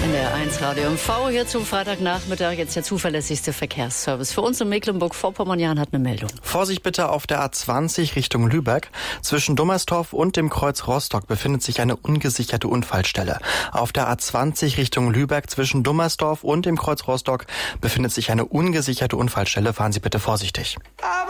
NDR 1 Radio MV hier zum Freitagnachmittag. Jetzt der zuverlässigste Verkehrsservice für uns in Mecklenburg-Vorpommern. Jan hat eine Meldung. Vorsicht bitte auf der A20 Richtung Lübeck. Zwischen Dummersdorf und dem Kreuz Rostock befindet sich eine ungesicherte Unfallstelle. Auf der A20 Richtung Lübeck zwischen Dummersdorf und dem Kreuz Rostock befindet sich eine ungesicherte Unfallstelle. Fahren Sie bitte vorsichtig.